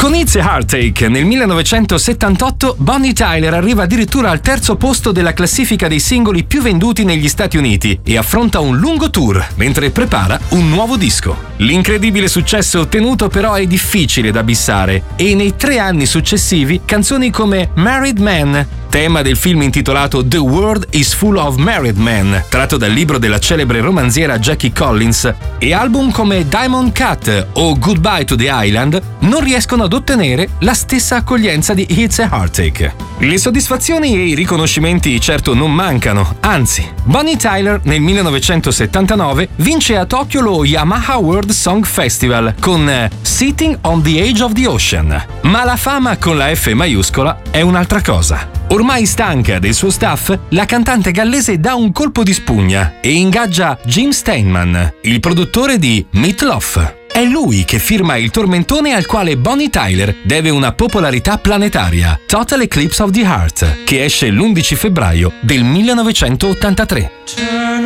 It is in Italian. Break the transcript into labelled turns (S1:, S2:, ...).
S1: Con It's a Heartache nel 1978 Bonnie Tyler arriva addirittura al terzo posto della classifica dei singoli più venduti negli Stati Uniti e affronta un lungo tour mentre prepara un nuovo disco. L'incredibile successo ottenuto però è difficile da bissare e nei 3 anni successivi canzoni come Married Man, tema del film intitolato The World is Full of Married Men, tratto dal libro della celebre romanziera Jackie Collins, e album come Diamond Cut o Goodbye to the Island non riescono ad ottenere la stessa accoglienza di It's a Heartache. Le soddisfazioni e i riconoscimenti certo non mancano, anzi, Bonnie Tyler nel 1979 vince a Tokyo lo Yamaha World Song Festival con Sitting on the Edge of the Ocean. Ma la fama con la F maiuscola è un'altra cosa. Ormai stanca del suo staff, la cantante gallese dà un colpo di spugna e ingaggia Jim Steinman, il produttore di Meat Loaf. È lui che firma il tormentone al quale Bonnie Tyler deve una popolarità planetaria, Total Eclipse of the Heart, che esce l'11 febbraio del 1983.